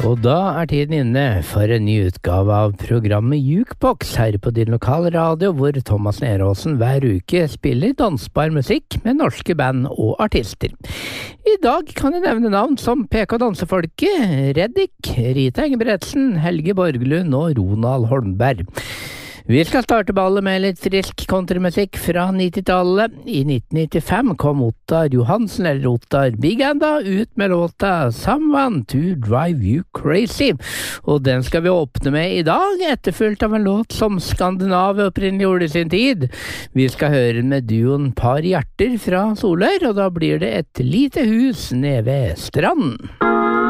Og da tiden inne for en ny utgave av programmet Jukebox her på din lokale radio, hvor Thomas Neråsen hver uke spiller dansbar musikk med norske band og artister. I dag kan jeg nevne navn som PK Dansefolket, Reddik, Rita Engebretsen, Helge Borglund og Ronald Holmberg. Vi skal starte ballet med litt frisk kontramusikk fra 90-tallet. I 1995 kom Ottar Johansen, eller Ottar Big Anda, ut med låta Someone to Drive You Crazy. Og den skal vi åpne med i dag, etterfulgt av en låt som Skandinavia opprinnelig gjorde i sin tid. Vi skal høre med duoen Par Hjerter fra Solør, og da blir det Et lite hus nede ved stranden.